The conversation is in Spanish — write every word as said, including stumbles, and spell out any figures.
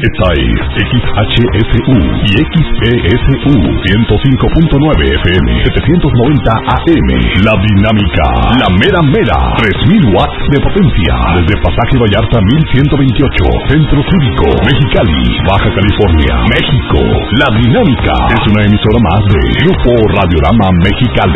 Esta es X H S U y X P S U ciento cinco punto nueve F M, setecientos noventa A M. La Dinámica, la mera mera, tres mil watts de potencia. Desde Pasaje Vallarta mil ciento veintiocho, Centro Cívico, Mexicali, Baja California, México. La Dinámica es una emisora más de Grupo Radiorama Mexicali.